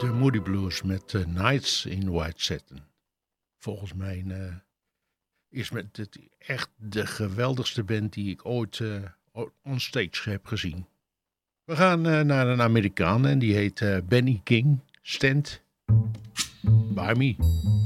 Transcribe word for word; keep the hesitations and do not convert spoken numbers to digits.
De Moody Blues met uh, Nights in White Satin. Volgens mij uh, is met het echt de geweldigste band die ik ooit uh, onstage heb gezien. We gaan uh, naar een Amerikaan en die heet uh, Benny King. Stand by me.